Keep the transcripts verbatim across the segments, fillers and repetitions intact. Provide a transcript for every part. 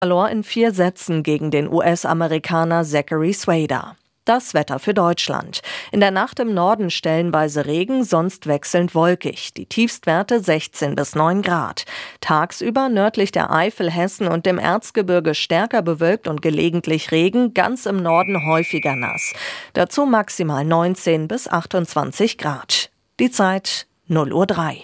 Verlor in vier Sätzen gegen den U S-Amerikaner Zachary Swader. Das Wetter für Deutschland. In der Nacht im Norden stellenweise Regen, sonst wechselnd wolkig. Die Tiefstwerte sechzehn bis neun Grad. Tagsüber nördlich der Eifel, Hessen und dem Erzgebirge stärker bewölkt und gelegentlich Regen, ganz im Norden häufiger nass. Dazu maximal neunzehn bis achtundzwanzig Grad. Die Zeit null Uhr drei.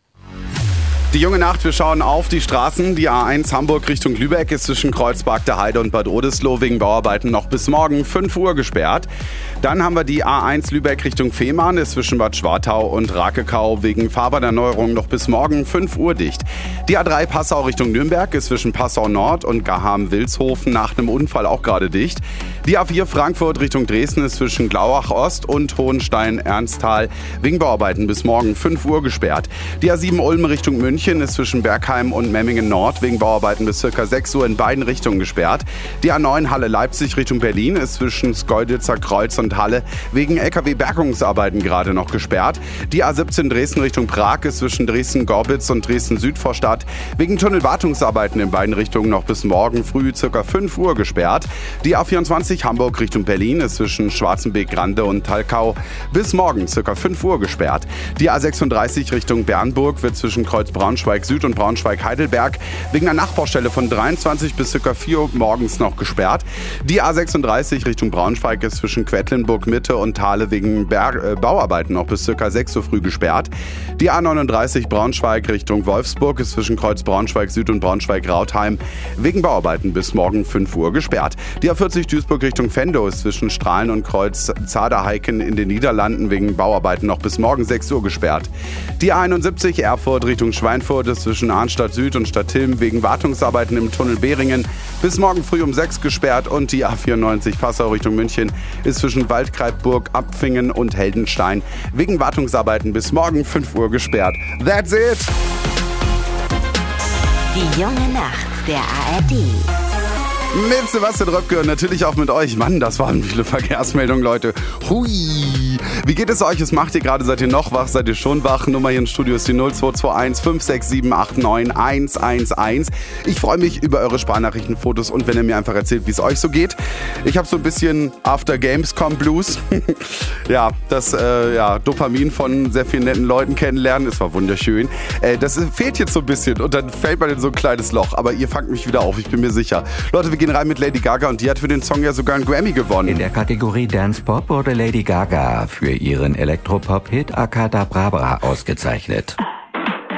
Die junge Nacht, wir schauen auf die Straßen. Die A eins Hamburg Richtung Lübeck ist zwischen Kreuzberg der Heide und Bad Oldesloe wegen Bauarbeiten noch bis morgen fünf Uhr gesperrt. Dann haben wir die A eins Lübeck Richtung Fehmarn, ist zwischen Bad Schwartau und Rakekau wegen Fahrbahnerneuerung noch bis morgen fünf Uhr dicht. Die A drei Passau Richtung Nürnberg ist zwischen Passau Nord und Gaham-Wilshofen nach einem Unfall auch gerade dicht. Die A vier Frankfurt Richtung Dresden ist zwischen Glauach Ost und Hohenstein-Ernsthal wegen Bauarbeiten bis morgen fünf Uhr gesperrt. Die A sieben Ulm Richtung München ist zwischen Bergheim und Memmingen Nord wegen Bauarbeiten bis ca. sechs Uhr in beiden Richtungen gesperrt. Die A neun Halle Leipzig Richtung Berlin ist zwischen Schkeuditzer Kreuz und Halle wegen L K W-Bergungsarbeiten gerade noch gesperrt. Die A siebzehn Dresden Richtung Prag ist zwischen Dresden-Gorbitz und Dresden-Südvorstadt wegen Tunnelwartungsarbeiten in beiden Richtungen noch bis morgen früh ca. fünf Uhr gesperrt. Die A vierundzwanzig Hamburg Richtung Berlin ist zwischen Schwarzenbeek-Grande und Talkau bis morgen ca. fünf Uhr gesperrt. Die A sechsunddreißig Richtung Bernburg wird zwischen Kreuzbraunschweig Süd und Braunschweig-Heidelberg wegen einer Nachbaustelle von dreiundzwanzig bis ca. vier Uhr morgens noch gesperrt. Die A sechsunddreißig Richtung Braunschweig ist zwischen Quedlinburg Mitte und Thale wegen Berg- äh, Bauarbeiten noch bis ca. sechs Uhr früh gesperrt. Die A neununddreißig Braunschweig Richtung Wolfsburg ist zwischen Kreuz Braunschweig Süd und Braunschweig-Rautheim wegen Bauarbeiten bis morgen fünf Uhr gesperrt. Die A vierzig Duisburg Richtung Venlo ist zwischen Strahlen und Kreuz Zaderheiken in den Niederlanden wegen Bauarbeiten noch bis morgen sechs Uhr gesperrt. Die A einundsiebzig Erfurt Richtung Schweinfurt ist zwischen Arnstadt Süd und Stadtilm wegen Wartungsarbeiten im Tunnel Behringen bis morgen früh um sechs gesperrt und die A vierundneunzig Passau Richtung München ist zwischen Waldkreitburg, Abfingen und Heldenstein wegen Wartungsarbeiten bis morgen fünf Uhr gesperrt. That's it! Die junge Nacht der A R D. Mit Sebastian Röpke und natürlich auch mit euch. Mann, das waren viele Verkehrsmeldungen, Leute. Hui. Wie geht es euch? Was macht ihr gerade? Seid ihr noch wach? Seid ihr schon wach? Nummer hier im Studio ist die null zwei zwei eins fünf sechs sieben acht neun eins eins eins. Ich freue mich über eure Sprachnachrichten, Fotos und wenn ihr mir einfach erzählt, wie es euch so geht. Ich habe so ein bisschen After Gamescom Blues. ja, das äh, ja, Dopamin von sehr vielen netten Leuten kennenlernen. Es war wunderschön. Äh, das fehlt jetzt so ein bisschen und dann fällt man in so ein kleines Loch. Aber ihr fangt mich wieder auf, ich bin mir sicher. Leute, wir gehen rein mit Lady Gaga und die hat für den Song ja sogar einen Grammy gewonnen. In der Kategorie Dance Pop wurde Lady Gaga für ihren Elektropop-Hit Acadabra ausgezeichnet.